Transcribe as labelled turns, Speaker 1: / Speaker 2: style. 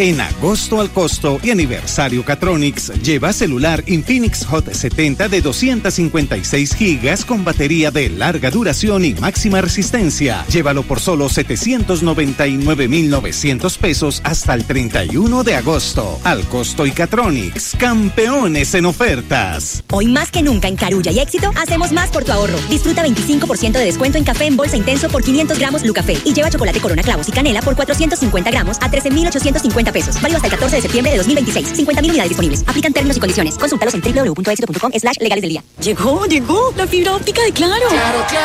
Speaker 1: En agosto al costo y aniversario Catronics, lleva celular Infinix Hot 70 de 256 gigas con batería de larga duración y máxima resistencia. Llévalo por solo 799,900 pesos hasta el 31 de agosto. Al costo y Catronics, campeones en ofertas.
Speaker 2: Hoy más que nunca en Carulla y Éxito, hacemos más por tu ahorro. Disfruta 25% de descuento en café en bolsa intenso por 500 gramos Lucafé y lleva chocolate Corona Clavos y Canela por 450 gramos a 13,850 pesos. Válido hasta el 14 de septiembre de 2026. 50,000 unidades disponibles. Aplican términos y condiciones. Consultalos en www.exito.com/legales del día.
Speaker 3: Llegó la fibra óptica de Claro.